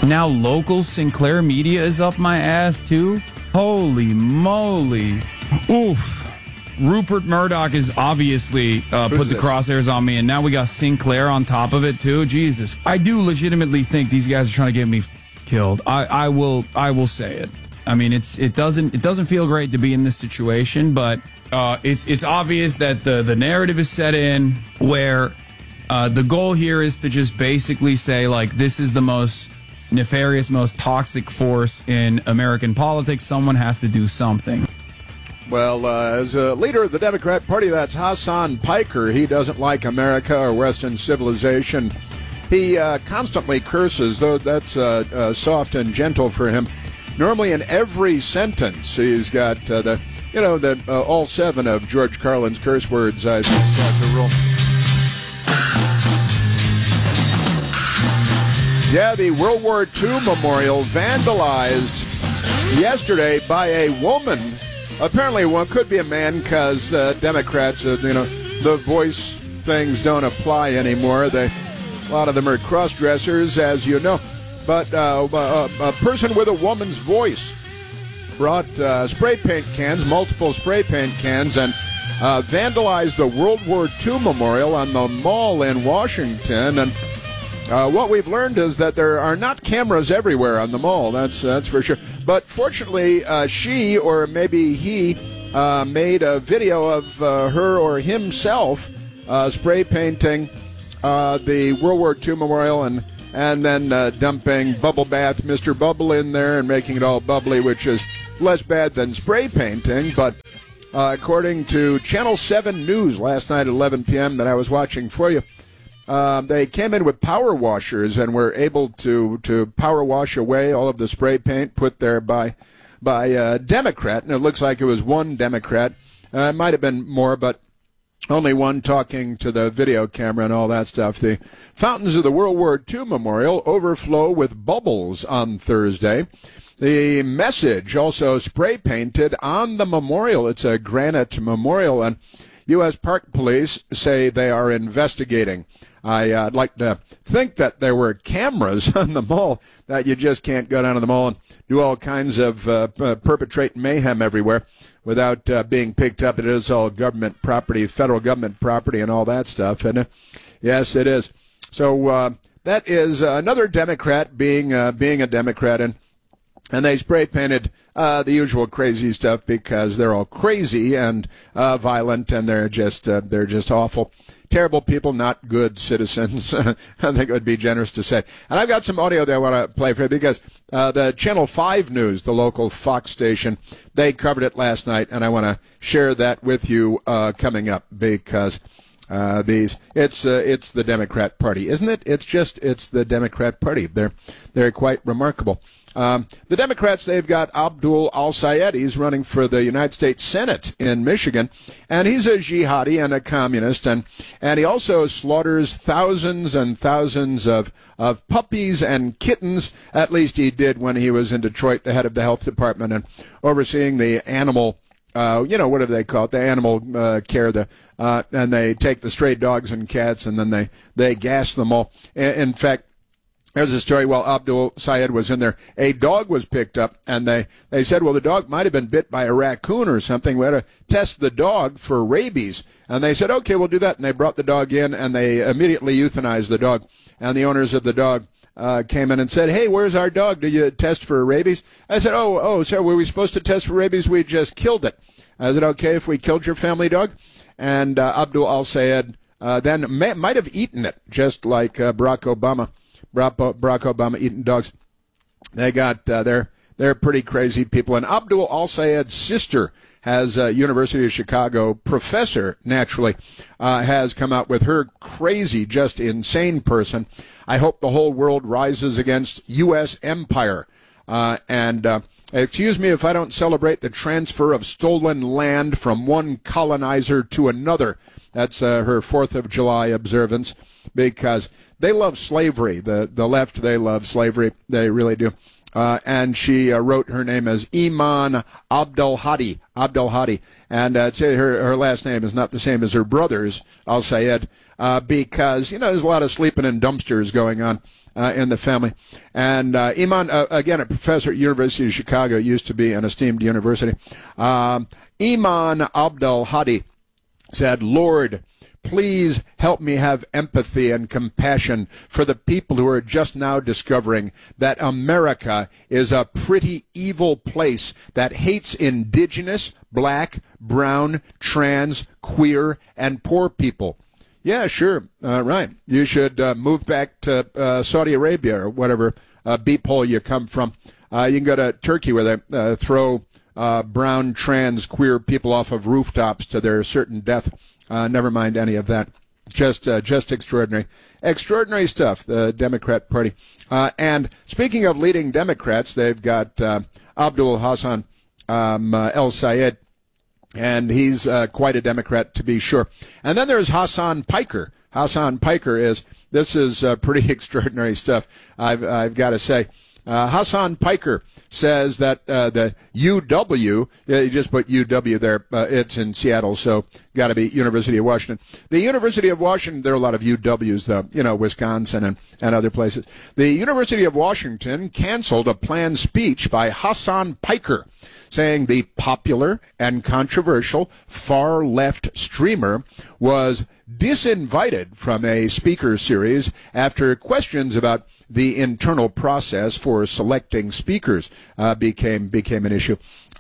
Now local Sinclair media is up my ass, too? Holy moly. Oof. Rupert Murdoch is obviously put the crosshairs on me, and now we got Sinclair on top of it, too. Jesus. I do legitimately think these guys are trying to get me killed. I will say it. I mean, it doesn't feel great to be in this situation, but it's obvious that the narrative is set in where the goal here is to just basically say, like, this is the most nefarious, most toxic force in American politics. Someone has to do something. Well, as a leader of the Democrat Party, that's Hassan Piker. He doesn't like America or Western civilization. He constantly curses, though that's soft and gentle for him. Normally in every sentence, he's got all 7 of George Carlin's curse words. I think that's the rule. Yeah, the World War II memorial vandalized yesterday by a woman. Apparently, one could be a man because Democrats, the voice things don't apply anymore. A lot of them are cross-dressers, as you know. But a person with a woman's voice brought spray paint cans, multiple spray paint cans, and vandalized the World War II memorial on the mall in Washington. And what we've learned is that there are not cameras everywhere on the mall. That's for sure. But fortunately, she or maybe he made a video of her or himself spray painting the World War II memorial and then dumping Bubble Bath Mr. Bubble in there and making it all bubbly, which is less bad than spray painting. But according to Channel 7 News last night at 11 p.m. that I was watching for you, they came in with power washers and were able to power wash away all of the spray paint put there by a Democrat. And it looks like it was one Democrat. It might have been more, but only one talking to the video camera and all that stuff. The fountains of the World War II memorial overflow with bubbles on Thursday. The message also spray painted on the memorial. It's a granite memorial, and U.S. Park Police say they are investigating. I'd like to think that there were cameras on the mall, that you just can't go down to the mall and do all kinds of perpetrate mayhem everywhere without being picked up. It is all government property, federal government property and all that stuff. And yes, it is. So that is another Democrat being a Democrat, and they spray painted the usual crazy stuff because they're all crazy and violent, and they're just awful. Terrible people, not good citizens. I think it would be generous to say. And I've got some audio that I want to play for you because the Channel 5 News, the local Fox station, they covered it last night, and I want to share that with you coming up because it's the Democrat Party, isn't it? It's the Democrat Party. They're quite remarkable. The Democrats, they've got Abdul al-Sayed. He's running for the United States Senate in Michigan, and he's a jihadi and a communist, and he also slaughters thousands and thousands of puppies and kittens. At least he did when he was in Detroit, the head of the health department, and overseeing the animal what do they call it? The animal care. And they take the stray dogs and cats, and then they gas them all. In fact, there's a story while Abdul Sayed was in there. A dog was picked up, and they said, well, the dog might have been bit by a raccoon or something. We had to test the dog for rabies. And they said, okay, we'll do that. And they brought the dog in, and they immediately euthanized the dog. And the owners of the dog came in and said, hey, where's our dog? Did you test for rabies? I said, oh, sir, were we supposed to test for rabies? We just killed it. Is it okay if we killed your family dog? And Abdul al-Sayed then might have eaten it, just like Barack Obama eating dogs. They got they're pretty crazy people. And Abdul al-Sayed's sister has a University of Chicago professor, naturally, has come out with her crazy, just insane person. I hope the whole world rises against U.S. empire. Excuse me if I don't celebrate the transfer of stolen land from one colonizer to another. That's her 4th of July observance, because they love slavery. The left, they love slavery. They really do. and she wrote her name as Iman Abdul Hadi. And her last name is not the same as her brother's, Al Sayed, because, there's a lot of sleeping in dumpsters going on in the family. And Iman, again, a professor at University of Chicago, used to be an esteemed university. Iman Abdul Hadi said, Lord, please help me have empathy and compassion for the people who are just now discovering that America is a pretty evil place that hates indigenous, black, brown, trans, queer, and poor people. Yeah, sure. Right. You should move back to Saudi Arabia or whatever beep hole you come from. You can go to Turkey where they throw brown, trans, queer people off of rooftops to their certain death. Never mind any of that. Just extraordinary. Extraordinary stuff, the Democrat Party. And speaking of leading Democrats, they've got Abdul Hassan El Sayed, and he's quite a Democrat to be sure. And then there's Hassan Piker. Hassan Piker is pretty extraordinary stuff, I've got to say. Hassan Piker says that the UW, you just put UW there, it's in Seattle, so got to be University of Washington. The University of Washington, there are a lot of UWs, though, Wisconsin and other places. The University of Washington canceled a planned speech by Hassan Piker, saying the popular and controversial far-left streamer was disinvited from a speaker series after questions about the internal process for selecting speakers became an issue.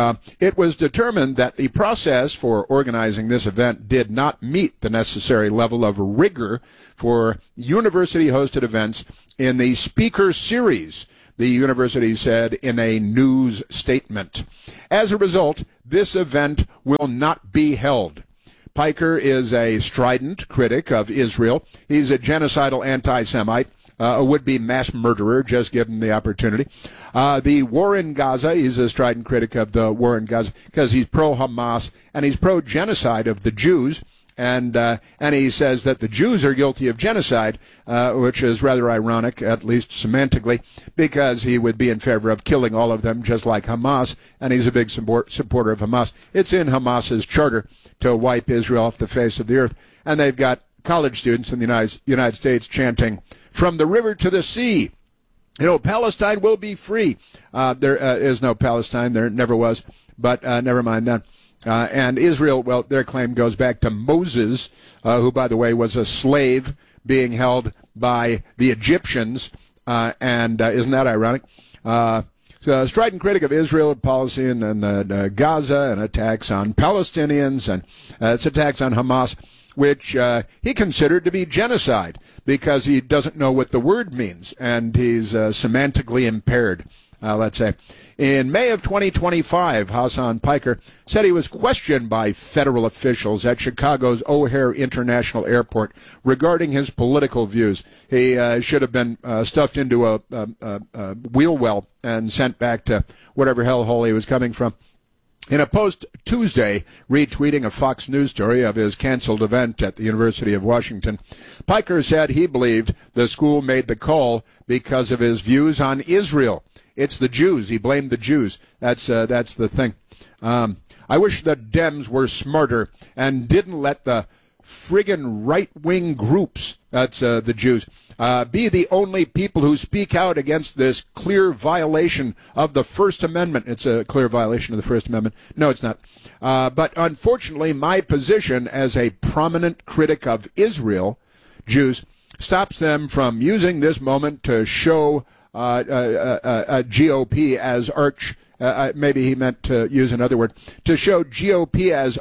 It was determined that the process for organizing this event did not meet the necessary level of rigor for university-hosted events in the speaker series, the university said in a news statement. As a result, this event will not be held. Piker is a strident critic of Israel. He's a genocidal anti-Semite, a would-be mass murderer, just given the opportunity. The war in Gaza, he's a strident critic of the war in Gaza because he's pro-Hamas and he's pro-genocide of the Jews. And he says that the Jews are guilty of genocide, which is rather ironic, at least semantically, because he would be in favor of killing all of them, just like Hamas, and he's a big supporter of Hamas. It's in Hamas's charter to wipe Israel off the face of the earth, and they've got college students in the United States chanting, "From the river to the sea, Palestine will be free." There is no Palestine. There never was, but never mind that. And Israel, well, their claim goes back to Moses, who, by the way, was a slave being held by the Egyptians. And isn't that ironic? So a strident critic of Israel policy and then Gaza and attacks on Palestinians and its attacks on Hamas, which he considered to be genocide because he doesn't know what the word means and he's semantically impaired, let's say. In May of 2025, Hassan Piker said he was questioned by federal officials at Chicago's O'Hare International Airport regarding his political views. He should have been stuffed into a wheel well and sent back to whatever hellhole he was coming from. In a post Tuesday, retweeting a Fox News story of his canceled event at the University of Washington, Piker said he believed the school made the call because of his views on Israel. It's the Jews. He blamed the Jews. That's the thing. I wish the Dems were smarter and didn't let the friggin' right-wing groups, that's the Jews, be the only people who speak out against this clear violation of the First Amendment. It's a clear violation of the First Amendment. No, it's not. But unfortunately, my position as a prominent critic of Israel, Jews, stops them from using this moment to show GOP as maybe he meant to use another word, to show GOP as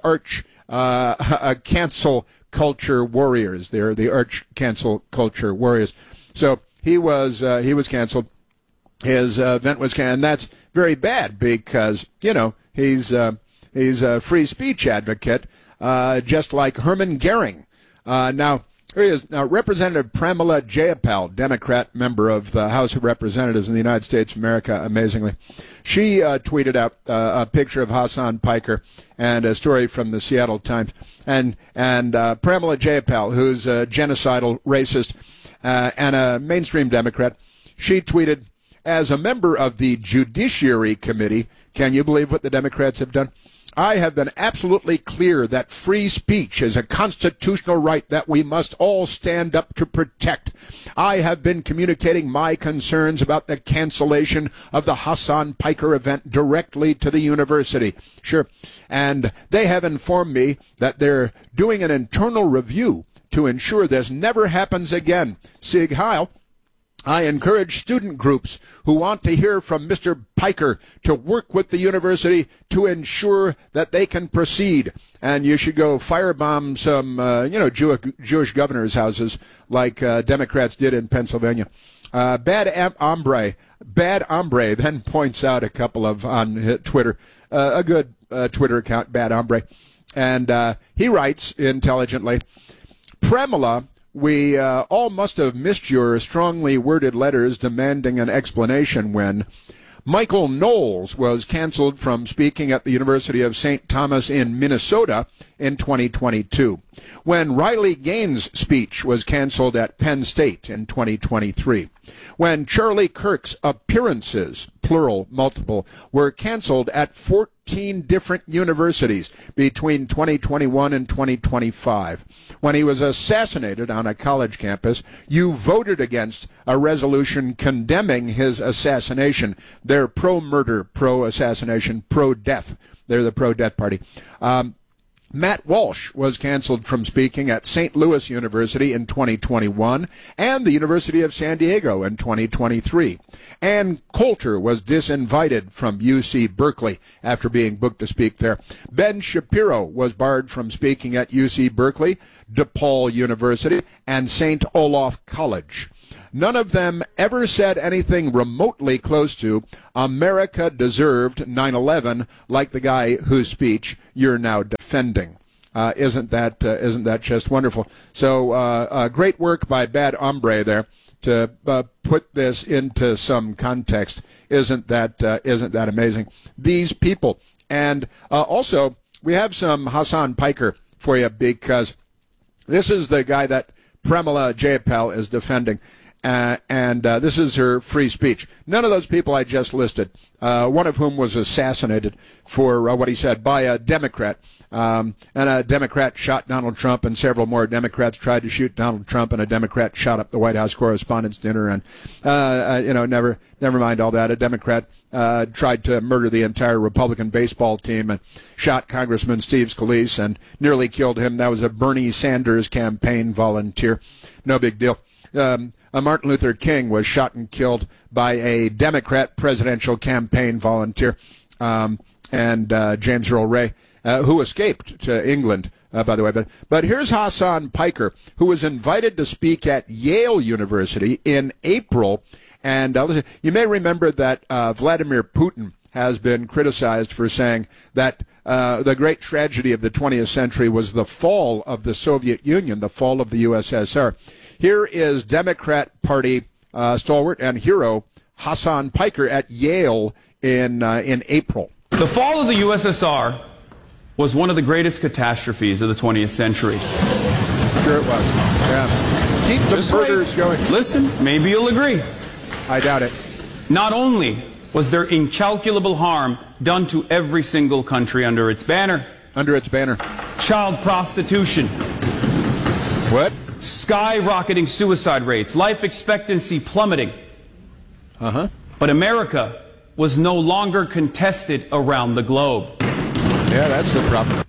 cancel culture warriors. They're the arch cancel culture warriors. So he was canceled. His event was canceled, and that's very bad because he's a free speech advocate, just like Hermann Goering. Now. Here he is. Now, Representative Pramila Jayapal, Democrat member of the House of Representatives in the United States of America, amazingly. She tweeted out a picture of Hassan Piker and a story from the Seattle Times. And Pramila Jayapal, who's a genocidal racist and a mainstream Democrat, she tweeted, as a member of the Judiciary Committee, can you believe what the Democrats have done? I have been absolutely clear that free speech is a constitutional right that we must all stand up to protect. I have been communicating my concerns about the cancellation of the Hasan Piker event directly to the university. Sure. And they have informed me that they're doing an internal review to ensure this never happens again. Sieg Heil. I encourage student groups who want to hear from Mr. Piker to work with the university to ensure that they can proceed. And you should go firebomb some, Jewish governors' houses like Democrats did in Pennsylvania. Bad Hombre then points out a couple of on Twitter, a good Twitter account, Bad Hombre. And he writes intelligently, Premila, we all must have missed your strongly worded letters demanding an explanation when Michael Knowles was canceled from speaking at the University of St. Thomas in Minnesota in 2022, when Riley Gaines' speech was canceled at Penn State in 2023, when Charlie Kirk's appearances, plural, multiple, were canceled at 14 different universities between 2021 and 2025. When he was assassinated on a college campus, you voted against a resolution condemning his assassination. They're pro-murder, pro-assassination, pro-death. They're the pro-death party. Matt Walsh was canceled from speaking at St. Louis University in 2021 and the University of San Diego in 2023. Ann Coulter was disinvited from UC Berkeley after being booked to speak there. Ben Shapiro was barred from speaking at UC Berkeley, DePaul University, and St. Olaf College. None of them ever said anything remotely close to America deserved 9/11 like the guy whose speech you're now defending. Isn't that just wonderful? So great work by Bad Hombre there to put this into some context. Isn't that amazing? These people. And also, we have some Hasan Piker for you because this is the guy that Premila Jayapal is defending. And this is her free speech. None of those people I just listed, one of whom was assassinated for what he said by a Democrat. And a Democrat shot Donald Trump, and several more Democrats tried to shoot Donald Trump, and a Democrat shot up the White House Correspondents' Dinner, and never mind all that. A Democrat tried to murder the entire Republican baseball team and shot Congressman Steve Scalise and nearly killed him. That was a Bernie Sanders campaign volunteer. No big deal. Martin Luther King was shot and killed by a Democrat presidential campaign volunteer, and James Earl Ray, who escaped to England, by the way. But here's Hasan Piker, who was invited to speak at Yale University in April. And listen, you may remember that Vladimir Putin has been criticized for saying that the great tragedy of the 20th century was the fall of the Soviet Union, the fall of the USSR. Here is Democrat Party stalwart and hero Hasan Piker at Yale in April. The fall of the USSR was one of the greatest catastrophes of the 20th century. Sure it was. Yeah. Keep the murders going. Listen, maybe you'll agree. I doubt it. Not only was there incalculable harm done to every single country under its banner. Under its banner. Child prostitution. What? Skyrocketing suicide rates. Life expectancy plummeting. But America was no longer contested around the globe. Yeah, that's the problem.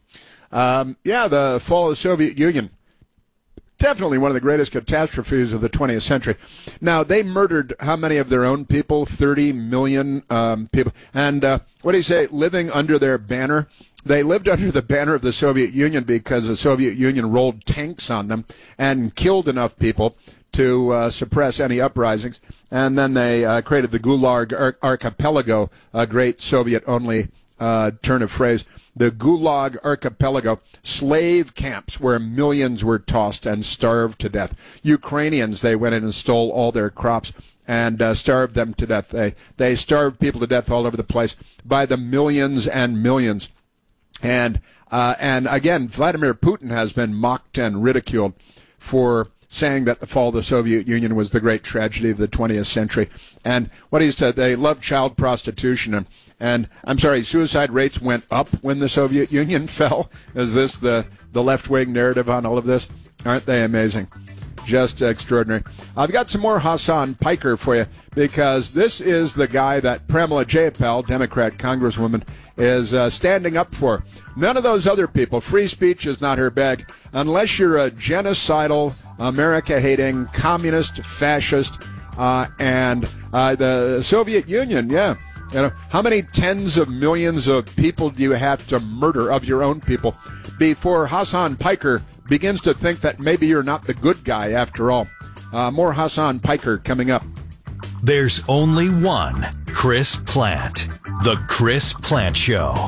The fall of the Soviet Union. Definitely one of the greatest catastrophes of the 20th century. Now, they murdered how many of their own people? 30 million people. And what do you say, living under their banner? They lived under the banner of the Soviet Union because the Soviet Union rolled tanks on them and killed enough people to suppress any uprisings. And then they created the Gulag Archipelago, a great Soviet-only turn of phrase. The Gulag Archipelago, slave camps where millions were tossed and starved to death. Ukrainians, they went in and stole all their crops and starved them to death. They starved people to death all over the place by the millions and millions. And again, Vladimir Putin has been mocked and ridiculed for saying that the fall of the Soviet Union was the great tragedy of the 20th century. And what he said, they loved child prostitution. And I'm sorry, suicide rates went up when the Soviet Union fell. Is this the left-wing narrative on all of this? Aren't they amazing? Just extraordinary. I've got some more Hasan Piker for you, because this is the guy that Pramila Jayapal, Democrat Congresswoman, is standing up for. None of those other people. Free speech is not her bag, unless you're a genocidal, America-hating, communist, fascist, and the Soviet Union, yeah. You know, how many tens of millions of people do you have to murder, of your own people, before Hasan Piker begins to think that maybe you're not the good guy after all? More Hasan Piker coming up. There's only one Chris Plante. The Chris Plante Show.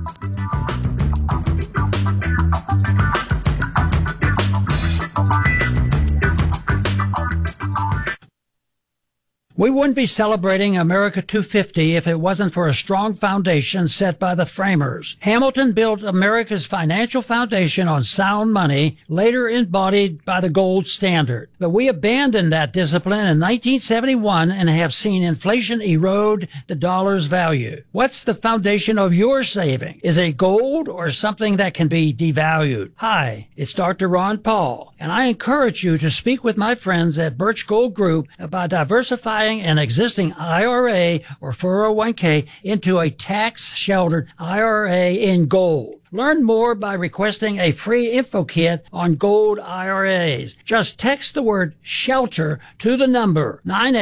We wouldn't be celebrating America 250 if it wasn't for a strong foundation set by the framers. Hamilton built America's financial foundation on sound money, later embodied by the gold standard. But we abandoned that discipline in 1971 and have seen inflation erode the dollar's value. What's the foundation of your saving? Is it gold or something that can be devalued? Hi, it's Dr. Ron Paul, and I encourage you to speak with my friends at Birch Gold Group about diversifying an existing IRA or 401k into a tax-sheltered IRA in gold. Learn more by requesting a free info kit on gold IRAs. Just text the word SHELTER to the number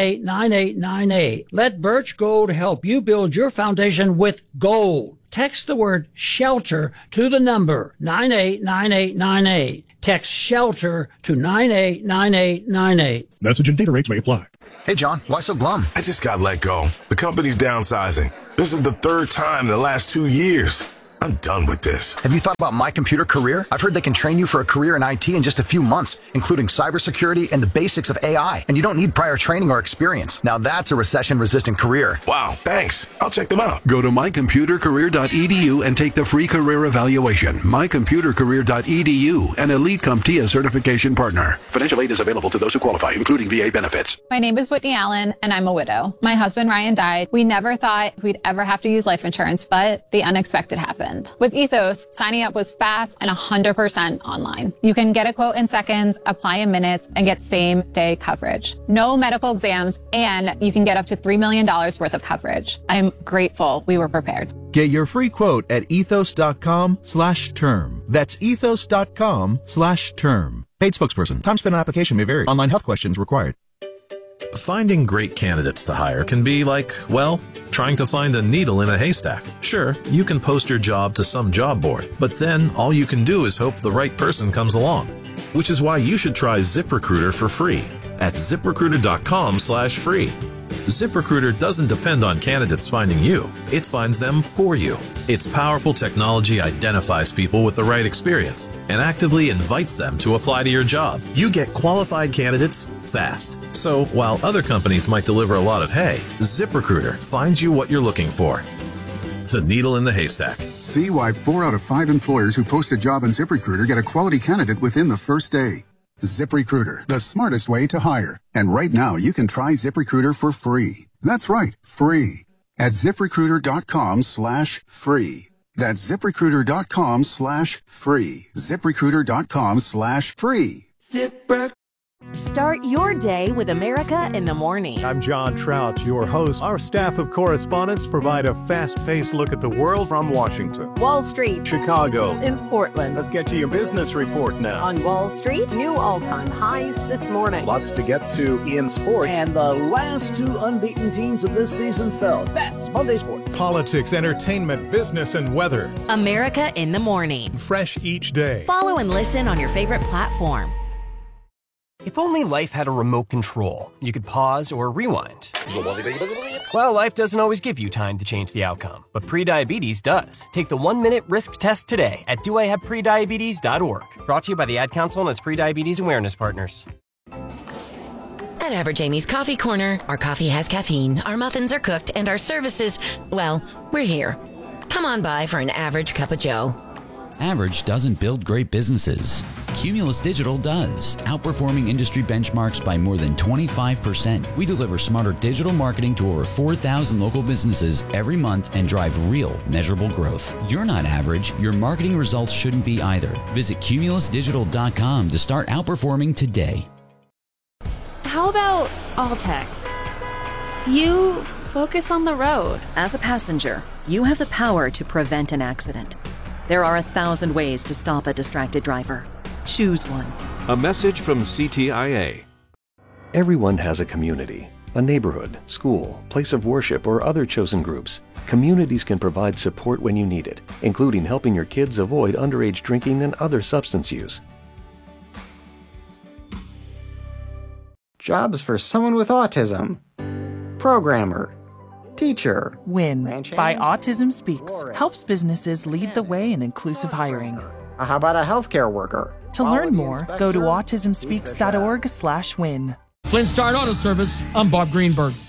989898. Let Birch Gold help you build your foundation with gold. Text the word SHELTER to the number 989898. Text SHELTER to 989898. Message and data rates may apply. Hey, John, why so glum? I just got let go. The company's downsizing. This is the third time in the last 2 years. I'm done with this. Have you thought about My Computer Career? I've heard they can train you for a career in IT in just a few months, including cybersecurity and the basics of AI. And you don't need prior training or experience. Now that's a recession-resistant career. Wow, thanks. I'll check them out. Go to mycomputercareer.edu and take the free career evaluation. Mycomputercareer.edu, an Elite CompTIA certification partner. Financial aid is available to those who qualify, including VA benefits. My name is Whitney Allen, and I'm a widow. My husband, Ryan, died. We never thought we'd ever have to use life insurance, but the unexpected happened. With Ethos, signing up was fast and 100% online. You can get a quote in seconds, apply in minutes, and get same-day coverage. No medical exams, and you can get up to $3 million worth of coverage. I'm grateful we were prepared. Get your free quote at ethos.com/term. That's ethos.com/term. Paid spokesperson. Time spent on application may vary. Online health questions required. Finding great candidates to hire can be like, well, trying to find a needle in a haystack. Sure, you can post your job to some job board, but then all you can do is hope the right person comes along. Which is why you should try ZipRecruiter for free at ZipRecruiter.com/free. ZipRecruiter doesn't depend on candidates finding you. It finds them for you. Its powerful technology identifies people with the right experience and actively invites them to apply to your job. You get qualified candidates fast. So while other companies might deliver a lot of hay, ZipRecruiter finds you what you're looking for. The needle in the haystack. See why 4 out of 5 employers who post a job on ZipRecruiter get a quality candidate within the first day. ZipRecruiter, the smartest way to hire. And right now, you can try ZipRecruiter for free. That's right, free. At ZipRecruiter.com/free. That's ZipRecruiter.com/free. ZipRecruiter.com/free. ZipRecruiter. Start your day with America in the Morning. I'm John Trout, your host. Our staff of correspondents provide a fast-paced look at the world from Washington, Wall Street, Chicago, and Portland. Let's get to your business report now. On Wall Street, new all-time highs this morning. Lots to get to in sports. And the last 2 unbeaten teams of this season fell. That's Monday Sports. Politics, entertainment, business, and weather. America in the Morning. Fresh each day. Follow and listen on your favorite platform. If only life had a remote control, you could pause or rewind. Well, life doesn't always give you time to change the outcome, but prediabetes does. Take the 1-minute risk test today at doihaveprediabetes.org. Brought to you by the Ad Council and its prediabetes awareness partners. At Average Amy's Coffee Corner, our coffee has caffeine, our muffins are cooked, and our services, well, we're here. Come on by for an average cup of joe. Average doesn't build great businesses. Cumulus Digital does, outperforming industry benchmarks by more than 25%. We deliver smarter digital marketing to over 4,000 local businesses every month and drive real, measurable growth. You're not average. Your marketing results shouldn't be either. Visit cumulusdigital.com to start outperforming today. How about all text? You focus on the road. As a passenger, you have the power to prevent an accident. There are 1,000 ways to stop a distracted driver. Choose one. A message from CTIA. Everyone has a community, a neighborhood, school, place of worship, or other chosen groups. Communities can provide support when you need it, including helping your kids avoid underage drinking and other substance use. Jobs for someone with autism. Programmer. Teacher. WIN by Autism Speaks helps businesses lead the way in inclusive hiring. How about a healthcare worker? To learn more, go to autismspeaks.org/win. Flint Star Auto Service, I'm Bob Greenberg.